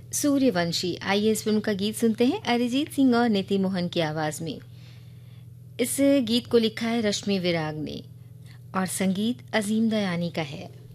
सूर्यवंशी। आइए इस फिल्म का गीत सुनते हैं अरिजीत सिंह और नीति मोहन की आवाज में। इस गीत को लिखा है रश्मि विराग ने और संगीत अजीम दयानी का है।